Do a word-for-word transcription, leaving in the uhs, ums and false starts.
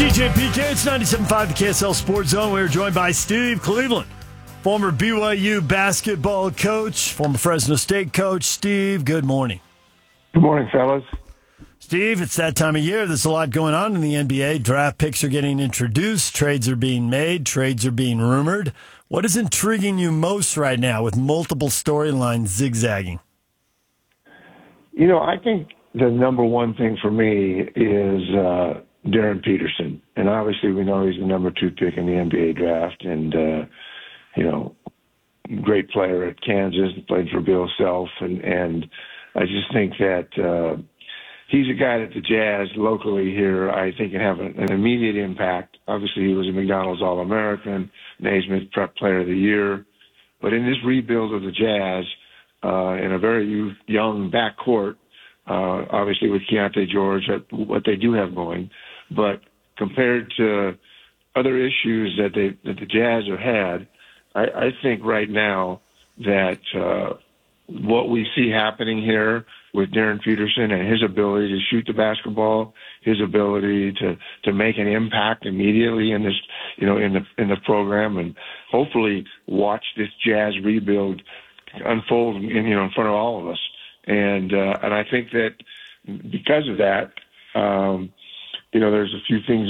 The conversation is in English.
D J P K, it's ninety-seven point five, the K S L Sports Zone. We're joined by Steve Cleveland, former B Y U basketball coach, former Fresno State coach. Steve, good morning. Good morning, fellas. Steve, it's that time of year. There's a lot going on in the N B A. Draft picks are getting introduced. Trades are being made. Trades are being rumored. What is intriguing you most right now with multiple storylines zigzagging? You know, I think the number one thing for me is uh, Darren Peterson. And obviously we know he's the number two pick in the N B A draft. And, uh, you know, great player at Kansas, played for Bill Self. And, and I just think that uh, he's a guy that the Jazz locally here, I think, can have an, an immediate impact. Obviously, he was a McDonald's All-American, Naismith Prep Player of the Year. But in this rebuild of the Jazz, uh, in a very youth, young backcourt, uh, obviously with Keontae George, what they do have going, but compared to other issues that they that the Jazz have had, I, I think right now that uh, what we see happening here with Darren Peterson and his ability to shoot the basketball, his ability to, to make an impact immediately in this, you know, in the in the program, and hopefully watch this Jazz rebuild unfold in, you know, in front of all of us. And uh, and I think that because of that, um, you know, there's a few things